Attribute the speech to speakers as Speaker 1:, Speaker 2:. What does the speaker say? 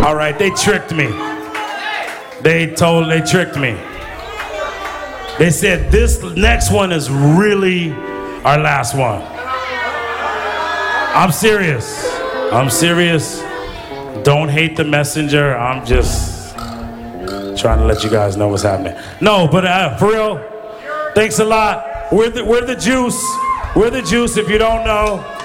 Speaker 1: All right, they tricked me. They tricked me. They said this next one is really our last one. I'm serious. I'm serious. Don't hate the messenger. I'm just trying to let you guys know what's happening. No, but for real, thanks a lot. We're the juice. We're the juice if you don't know.